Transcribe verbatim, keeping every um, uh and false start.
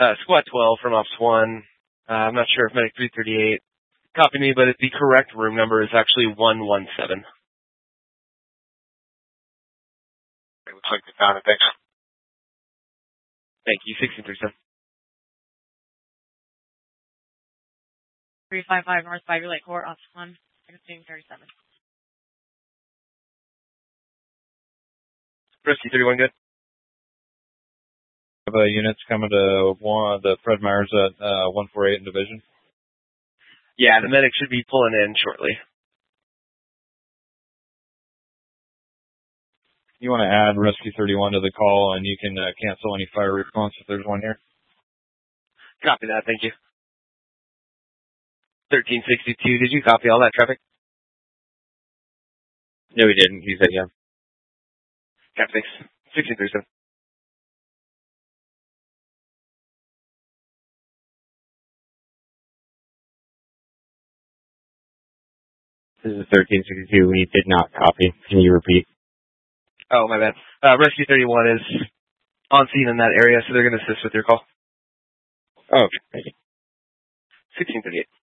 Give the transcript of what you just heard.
Uh, squad twelve from Ops one. Uh, I'm not sure if Medic three thirty-eight copied me, but the correct room number is actually one one seven. It looks like they found it. Thanks. Thank you. sixteen thirty-seven. three five five North Fiber Lake Court, Ops one, sixteen thirty-seven. Rescue thirty-one, good. Have uh, units coming to one, the Fred Myers at uh, one forty-eight in Division? Yeah, the medic should be pulling in shortly. You want to add Rescue thirty-one to the call, and you can uh, cancel any fire response if there's one here? Copy that, thank you. thirteen sixty-two, did you copy all that traffic? No, he didn't. He said yeah. Copy, thanks. sixteen thirty-seven. This is thirteen sixty-two. He did not copy. Can you repeat? Oh, my bad. Uh, Rescue thirty-one is on scene in that area, so they're going to assist with your call. Oh, okay. Thank you. sixteen thirty-eight.